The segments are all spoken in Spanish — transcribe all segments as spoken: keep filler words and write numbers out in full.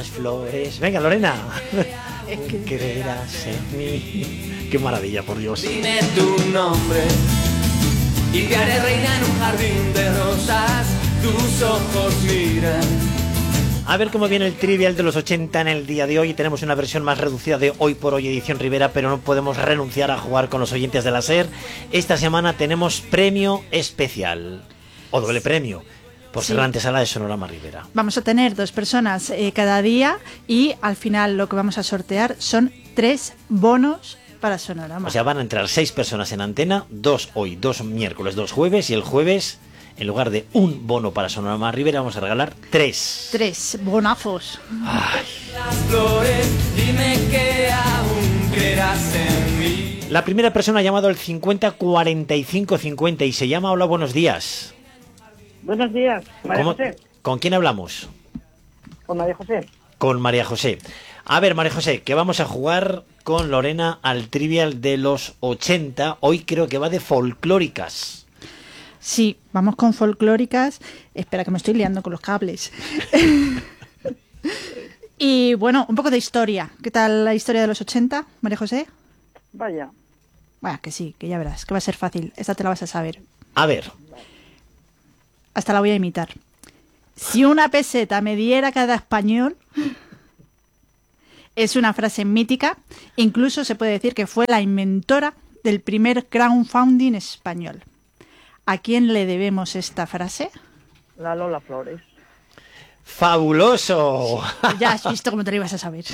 las flores. Venga, Lorena. Es que... Creerás en mí. Qué maravilla, por Dios. Dime tu nombre y te haré reina en un jardín de rosas. Tus ojos miran. A ver cómo viene el trivial de los ochenta en el día de hoy. Tenemos una versión más reducida de Hoy por Hoy edición Rivera, pero no podemos renunciar a jugar con los oyentes de la SER. Esta semana tenemos premio especial, o doble premio, por Sí. ser la antesala de Sonorama Rivera. Vamos a tener dos personas eh, cada día y al final lo que vamos a sortear son tres bonos para Sonorama. O sea, van a entrar seis personas en antena, dos hoy, dos miércoles, dos jueves, y el jueves, en lugar de un bono para Sonorama Rivera, vamos a regalar tres. Tres bonazos. Ay. Las flores, dime que aún creerás en mí. La primera persona ha llamado al cincuenta cuarenta y cinco cincuenta y se llama Hola, buenos días. Buenos días, María ¿Cómo- José. ¿Con quién hablamos? Con María José. Con María José. A ver, María José, que vamos a jugar con Lorena al trivial de los ochenta. Hoy creo que va de folclóricas. Sí, vamos con folclóricas. Espera, que me estoy liando con los cables. Y bueno, un poco de historia. ¿Qué tal la historia de los ochenta, María José? Vaya. Bueno, que sí, que ya verás, que va a ser fácil. Esta te la vas a saber. A ver, Hasta la voy a imitar. Si una peseta me diera cada español... Es una frase mítica. Incluso se puede decir que fue la inventora del primer crowdfunding español. ¿A quién le debemos esta frase? La Lola Flores. fabuloso. Ya has visto cómo te lo ibas a saber.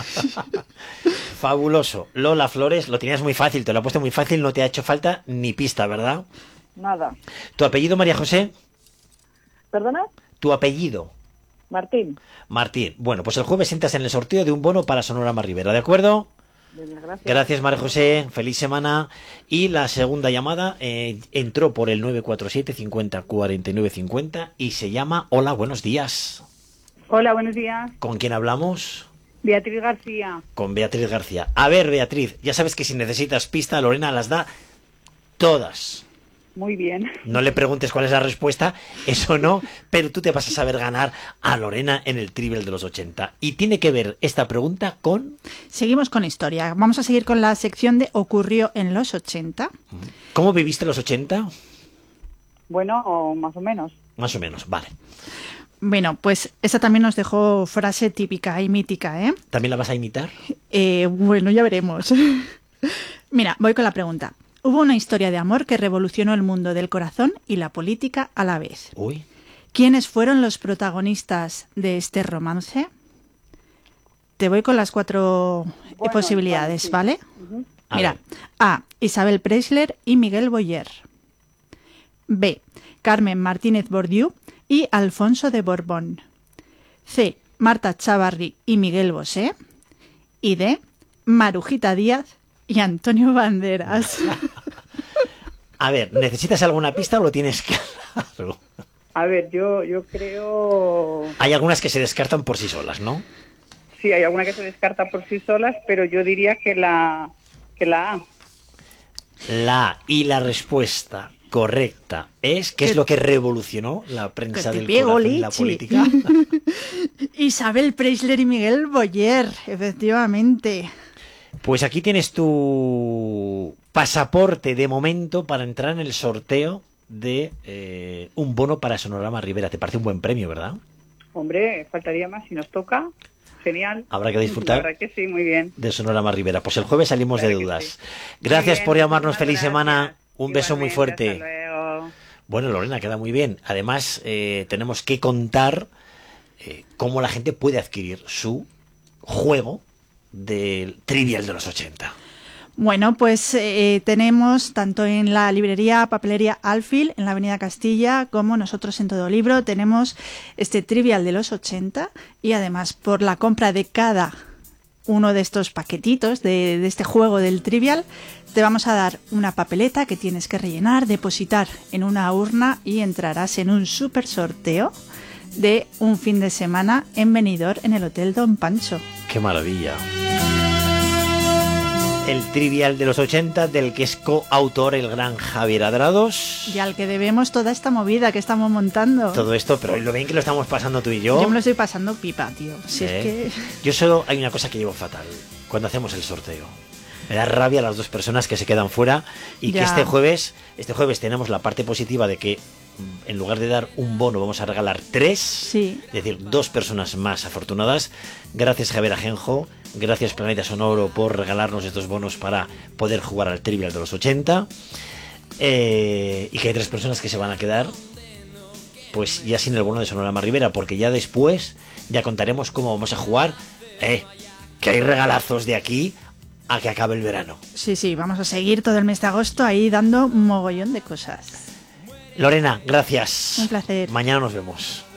Fabuloso. Lola Flores, lo tenías muy fácil, te lo he puesto muy fácil, no te ha hecho falta ni pista, ¿verdad? Nada. ¿Tu apellido, María José? ¿Perdona? ¿Tu apellido? Martín. Martín. Bueno, pues el jueves entras en el sorteo de un bono para Sonorama Rivera, ¿de acuerdo? Venga, gracias. Gracias, María José. Feliz semana. Y la segunda llamada eh, entró por el nueve cuatro siete cincuenta cuarenta y nueve cincuenta y se llama Hola, buenos días. Hola, buenos días. ¿Con quién hablamos? Beatriz García. Con Beatriz García. A ver, Beatriz, ya sabes que si necesitas pista, Lorena las da todas. Muy bien. No le preguntes cuál es la respuesta, eso no, pero tú te vas a saber ganar a Lorena en el trivial de los ochenta. Y tiene que ver esta pregunta con... Seguimos con historia. Vamos a seguir con la sección de Ocurrió en los ochenta. ¿Cómo viviste los ochenta? Bueno, o más o menos. Más o menos, vale. Bueno, pues esta también nos dejó frase típica y mítica, ¿eh? ¿También la vas a imitar? Eh, bueno, ya veremos. Mira, voy con la pregunta. Hubo una historia de amor que revolucionó el mundo del corazón y la política a la vez. Uy. ¿Quiénes fueron los protagonistas de este romance? Te voy con las cuatro eh, Bueno, posibilidades, vale, sí. ¿vale? Ujú. A Mira, ver. A. Isabel Preisler y Miguel Boyer. B. Carmen Martínez Bordiú y Alfonso de Borbón. C. Marta Chavarri y Miguel Bosé. Y D. Marujita Díaz y Antonio Banderas. A ver, ¿necesitas alguna pista o lo tienes claro? A ver, yo, yo creo... Hay algunas que se descartan por sí solas, ¿no? Sí, hay alguna que se descarta por sí solas, pero yo diría que la, que la A. La A y la respuesta correcta es, ¿qué es lo que revolucionó la prensa Que te del pego, corazón y la Lichi. política? Isabel Preisler y Miguel Boyer, efectivamente. Pues aquí tienes tu pasaporte de momento para entrar en el sorteo de eh, un bono para Sonorama Rivera. Te parece un buen premio, ¿verdad? Hombre, faltaría más si nos toca. Genial. Habrá que disfrutar. La verdad que sí, muy bien. De Sonorama Rivera. Pues el jueves salimos Claro de que dudas. sí. Gracias Muy por bien, llamarnos. muchísimas Feliz gracias. semana. Un beso muy Igualmente, fuerte. hasta luego. Bueno, Lorena, queda muy bien. Además, eh, tenemos que contar eh, cómo la gente puede adquirir su juego del trivial de los ochenta. Bueno, pues eh, tenemos tanto en la librería Papelería Alfil, en la Avenida Castilla, como nosotros en Todo Libro, tenemos este trivial de los ochenta y además por la compra de cada uno de estos paquetitos de, de este juego del trivial, te vamos a dar una papeleta que tienes que rellenar, depositar en una urna y entrarás en un super sorteo de un fin de semana en Benidorm en el Hotel Don Pancho. ¡Qué maravilla! El trivial de los ochenta, del que es coautor el gran Javier Adrados. Y al que debemos toda esta movida que estamos montando. Todo esto, pero lo bien que lo estamos pasando tú y yo. Yo me lo estoy pasando pipa, tío. Si ¿Eh? es que... Yo solo hay una cosa que llevo fatal. Cuando hacemos el sorteo. Me da rabia a las dos personas que se quedan fuera y Ya. que este jueves, este jueves tenemos la parte positiva de que en lugar de dar un bono vamos a regalar tres. Sí. Es decir, dos personas más afortunadas. Gracias Javier Ajenjo, gracias Planeta Sonoro por regalarnos estos bonos para poder jugar al trivial de los ochenta. Eh, y que hay tres personas que se van a quedar pues ya sin el bono de Sonorama Rivera, porque ya después ya contaremos cómo vamos a jugar. Eh, que hay regalazos de aquí a que acabe el verano. Sí, sí, vamos a seguir todo el mes de agosto ahí dando un mogollón de cosas. Lorena, gracias. Un placer. Mañana nos vemos.